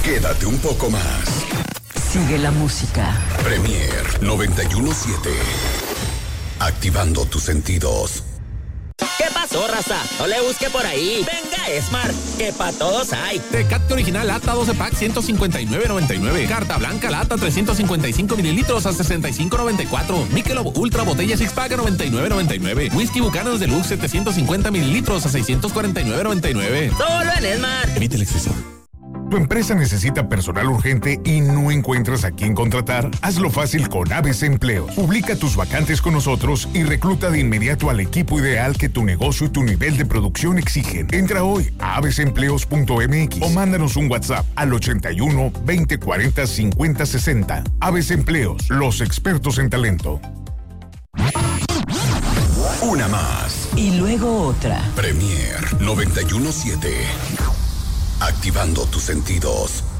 Quédate un poco más. Sigue la música. Premier 91.7. Activando tus sentidos. ¿Qué pasó, raza? No le busque por ahí. Venga, Smart, que pa' todos hay. Tecate Original Lata 12 pack 159.99. Carta Blanca Lata 355 mililitros a 65.94. Michelob Ultra Botella 6 pack a 99.99. Whisky Buchanan's Deluxe 750 mililitros a 649.99. Solo en Smart. Evite el exceso. ¿Tu empresa necesita personal urgente y no encuentras a quién contratar? Hazlo fácil con ABC Empleos. Publica tus vacantes con nosotros y recluta de inmediato al equipo ideal que tu negocio y tu nivel de producción exigen. Entra hoy a abcempleos.mx o mándanos un WhatsApp al 81 20 40 50 60. ABC Empleos, los expertos en talento. Una más. Y luego otra. Premier 91.7. Activando tus sentidos.